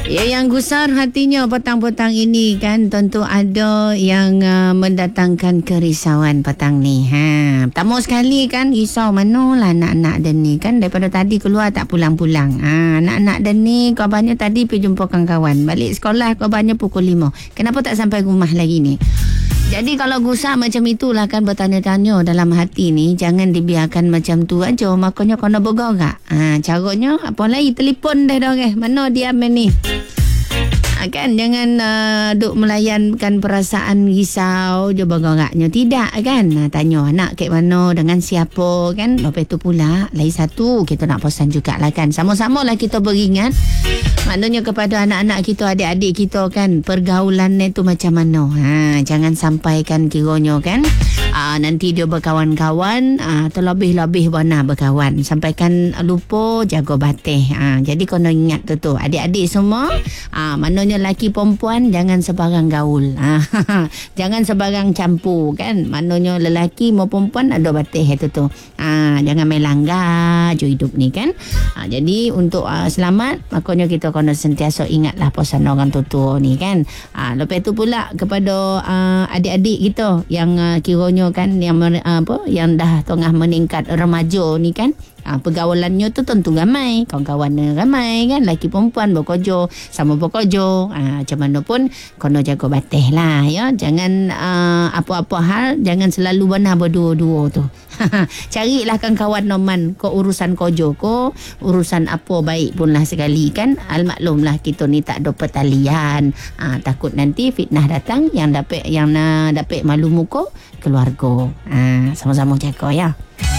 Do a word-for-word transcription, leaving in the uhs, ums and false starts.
Ya, yang gusar hatinya petang-petang ini kan tentu ada yang uh, mendatangkan kerisauan petang ni. Ha, pertama sekali kan risau manalah anak-anak dan ni kan daripada tadi keluar tak pulang-pulang. Ha, anak-anak dan ni kabarnya tadi pergi jumpa kawan-kawan. Balik sekolah kabarnya pukul lima. Kenapa tak sampai rumah lagi ni? Jadi kalau gusar macam itulah kan bertanya-tanya dalam hati ni, jangan dibiarkan macam tu aja. Makanya kena bergerak. Ha, caranya apa lagi? Telefon dah dah okay. Mana diam ni? Ha, kan jangan uh, duk melayankan perasaan risau je bergeraknya. Tidak kan? Ha, tanya anak kat mana, dengan siapa kan? Lepas tu pula lagi satu kita nak pesan jugalah kan. Sama-sama lah kita beringat. Maknanya kepada anak-anak kita, adik-adik kita kan, pergaulan tu macam mana. Ha, jangan sampaikan kiranya kan aa, nanti dia berkawan-kawan aa, terlebih-lebih benar berkawan. Sampaikan lupa jaga batih. Ha, jadi kena ingat tu tu. Adik-adik semua, aa, maknanya lelaki perempuan jangan sebarang gaul. Ha, jangan sebarang campur kan. Maknanya lelaki maupun perempuan ada batih tu tu. Ha, jangan main langgar je hidup ni kan. Ha, jadi untuk aa, selamat, makanya kita kena sentiasa ingatlah pesan orang tua ni kan. Ha, lepas tu pula kepada uh, adik-adik kita yang uh, kiranya kan yang uh, apa yang dah tengah meningkat remaja ni kan. Ha, pergaulannya tu tentu ramai, kawan-kawan ramai kan, lelaki perempuan berkerja, sama berkerja. Ha, macam mana pun kena jaga batih lah ya. Jangan uh, apa-apa hal jangan selalu benar berdua-dua tu. Carilah kan kawan noman ko urusan kerja ko, urusan apa baik pun lah sekali kan. Almaklumlah kita ni tak ada pertalian. Ha, takut nanti fitnah datang yang dapat yang uh, dapat malu muka keluarga. Ha, sama-sama jaga ya.